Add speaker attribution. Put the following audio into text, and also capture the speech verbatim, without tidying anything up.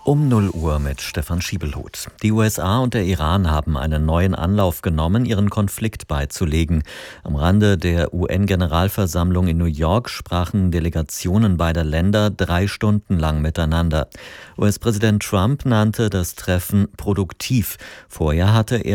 Speaker 1: Um null Uhr mit Stefan Schiebelhuth. Die U S A und der Iran haben einen neuen Anlauf genommen, ihren Konflikt beizulegen. Am Rande der U N-Generalversammlung in New York sprachen Delegationen beider Länder drei Stunden lang miteinander. U S-Präsident Trump nannte das Treffen produktiv. Vorher hatte er